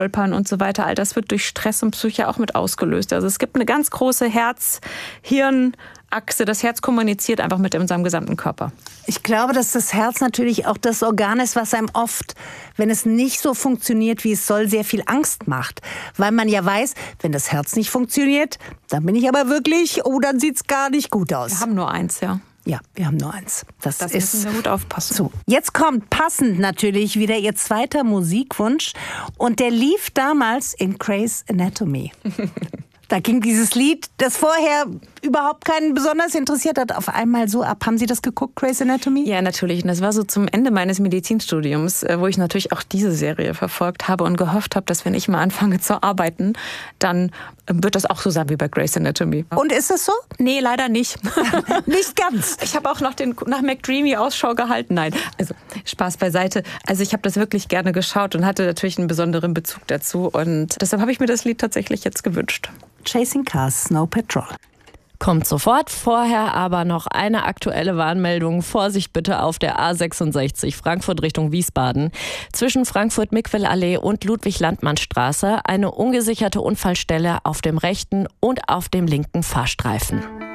Stolpern und so weiter, all das wird durch Stress und Psyche auch mit ausgelöst. Also es gibt eine ganz große Herz-Hirn-Achse. Das Herz kommuniziert einfach mit unserem gesamten Körper. Ich glaube, dass das Herz natürlich auch das Organ ist, was einem oft, wenn es nicht so funktioniert, wie es soll, sehr viel Angst macht. Weil man ja weiß, wenn das Herz nicht funktioniert, dann bin ich aber wirklich, dann sieht's gar nicht gut aus. Wir haben nur eins, ja. Ja, wir haben nur eins. Das müssen wir gut aufpassen. So, jetzt kommt passend natürlich wieder Ihr zweiter Musikwunsch. Und der lief damals in Grey's Anatomy. Da ging dieses Lied, das vorher überhaupt keinen besonders interessiert hat, auf einmal so ab. Haben Sie das geguckt, Grey's Anatomy? Ja, natürlich. Und das war so zum Ende meines Medizinstudiums, wo ich natürlich auch diese Serie verfolgt habe und gehofft habe, dass wenn ich mal anfange zu arbeiten, dann wird das auch so sein wie bei Grey's Anatomy. Und ist es so? Nee, leider nicht. Nicht ganz. Ich habe auch nach McDreamy Ausschau gehalten. Nein, also Spaß beiseite. Also ich habe das wirklich gerne geschaut und hatte natürlich einen besonderen Bezug dazu. Und deshalb habe ich mir das Lied tatsächlich jetzt gewünscht. Chasing Cars, Snow Patrol. Kommt sofort, vorher aber noch eine aktuelle Warnmeldung. Vorsicht bitte auf der A66 Frankfurt Richtung Wiesbaden. Zwischen Frankfurt-Miquel-Allee und Ludwig-Landmann-Straße eine ungesicherte Unfallstelle auf dem rechten und auf dem linken Fahrstreifen.